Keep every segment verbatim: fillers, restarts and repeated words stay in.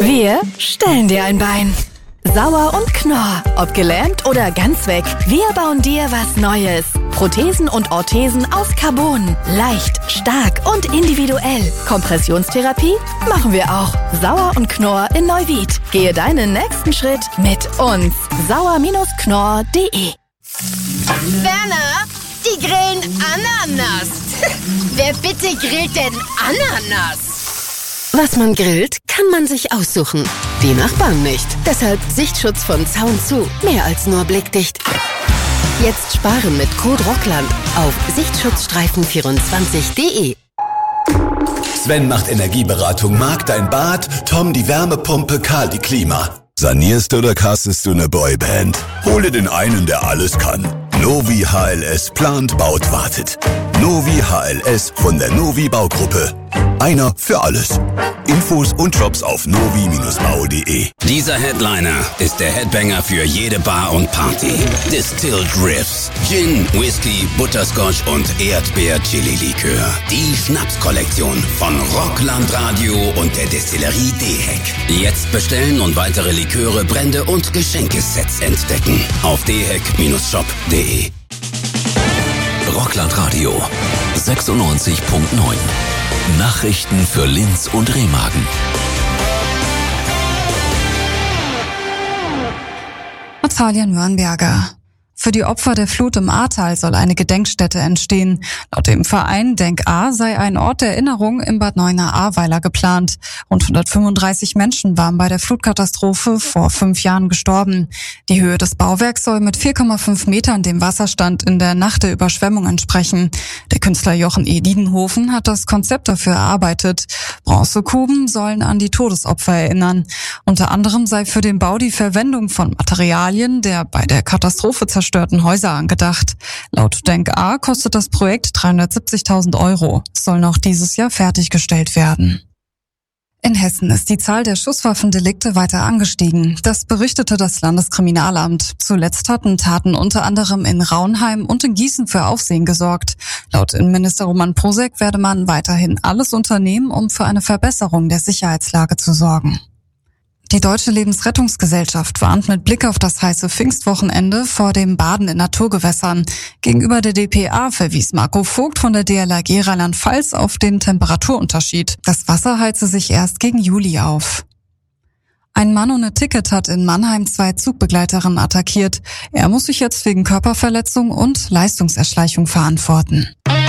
Wir stellen dir ein Bein. Sauer und Knorr, ob gelähmt oder ganz weg, wir bauen dir was Neues. Prothesen und Orthesen aus Carbon. Leicht, stark und individuell. Kompressionstherapie machen wir auch. Sauer und Knorr in Neuwied. Gehe deinen nächsten Schritt mit uns. sauer Bindestrich knorr punkt de. Werner, die grillen Ananas. Wer bitte grillt denn Ananas? Was man grillt, kann man sich aussuchen. Die Nachbarn nicht. Deshalb Sichtschutz von Zaun zu. Mehr als nur blickdicht. Jetzt sparen mit Code Rockland auf sichtschutzstreifen vierundzwanzig punkt de. Sven macht Energieberatung, Marc dein Bad, Tom die Wärmepumpe, Karl die Klima. Sanierst oder castest du eine Boyband? Hole den einen, der alles kann. Novi H L S plant, baut, wartet. Novi H L S von der Novi Baugruppe. Einer für alles. Infos und Jobs auf novi Bindestrich bau punkt de. Dieser Headliner ist der Headbanger für jede Bar und Party. Distilled Riffs, Gin, Whisky, Butterscotch und Erdbeer-Chili-Likör. Die Schnapskollektion von Rockland Radio und der Destillerie Dehek. Jetzt bestellen und weitere Liköre, Brände und Geschenkesets entdecken. Auf dehek Shop punkt de. Rockland Radio sechsundneunzig Komma neun. Nachrichten für Linz und Remagen. Natalia Nürnberger. Für die Opfer der Flut im Ahrtal soll eine Gedenkstätte entstehen. Laut dem Verein Denk Ahr sei ein Ort der Erinnerung im Bad Neuenahr-Ahrweiler geplant. Rund hundertfünfunddreißig Menschen waren bei der Flutkatastrophe vor fünf Jahren gestorben. Die Höhe des Bauwerks soll mit vier Komma fünf Metern dem Wasserstand in der Nacht der Überschwemmung entsprechen. Der Künstler Jochen E. Diedenhofen hat das Konzept dafür erarbeitet. Bronzekuben sollen an die Todesopfer erinnern. Unter anderem sei für den Bau die Verwendung von Materialien der bei der Katastrophe zerstörten Häuser angedacht. Laut Denk Ahr kostet das Projekt dreihundertsiebzigtausend Euro. Es soll noch dieses Jahr fertiggestellt werden. In Hessen ist die Zahl der Schusswaffendelikte weiter angestiegen. Das berichtete das Landeskriminalamt. Zuletzt hatten Taten unter anderem in Raunheim und in Gießen für Aufsehen gesorgt. Laut Innenminister Roman Posek werde man weiterhin alles unternehmen, um für eine Verbesserung der Sicherheitslage zu sorgen. Die Deutsche Lebensrettungsgesellschaft warnt mit Blick auf das heiße Pfingstwochenende vor dem Baden in Naturgewässern. Gegenüber der D P A verwies Marco Vogt von der D L R G Rheinland-Pfalz auf den Temperaturunterschied. Das Wasser heize sich erst gegen Juli auf. Ein Mann ohne Ticket hat in Mannheim zwei Zugbegleiterinnen attackiert. Er muss sich jetzt wegen Körperverletzung und Leistungserschleichung verantworten.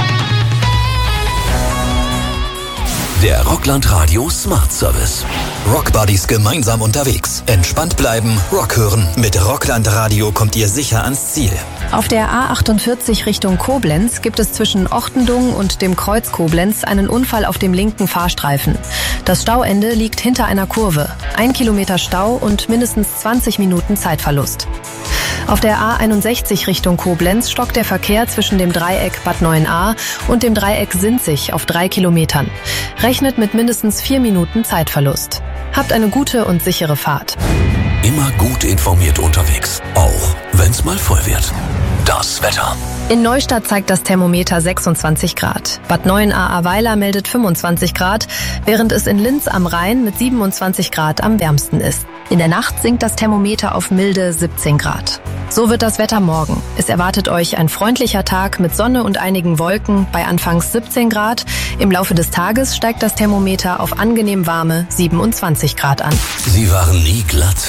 Der Rockland Radio Smart Service. Rockbuddies gemeinsam unterwegs. Entspannt bleiben, Rock hören. Mit Rockland Radio kommt ihr sicher ans Ziel. Auf der A achtundvierzig Richtung Koblenz gibt es zwischen Ochtendung und dem Kreuz Koblenz einen Unfall auf dem linken Fahrstreifen. Das Stauende liegt hinter einer Kurve. Ein Kilometer Stau und mindestens zwanzig Minuten Zeitverlust. Auf der A einundsechzig Richtung Koblenz stockt der Verkehr zwischen dem Dreieck Bad Neuenahr und dem Dreieck Sinzig auf drei Kilometern. Rechnet mit mindestens vier Minuten Zeitverlust. Habt eine gute und sichere Fahrt. Immer gut informiert unterwegs, auch wenn's mal voll wird. Das Wetter. In Neustadt zeigt das Thermometer sechsundzwanzig Grad. Bad Neuenahr-Ahrweiler meldet fünfundzwanzig Grad, während es in Linz am Rhein mit siebenundzwanzig Grad am wärmsten ist. In der Nacht sinkt das Thermometer auf milde siebzehn Grad. So wird das Wetter morgen. Es erwartet euch ein freundlicher Tag mit Sonne und einigen Wolken bei anfangs siebzehn Grad. Im Laufe des Tages steigt das Thermometer auf angenehm warme siebenundzwanzig Grad an. Sie waren nie glatt,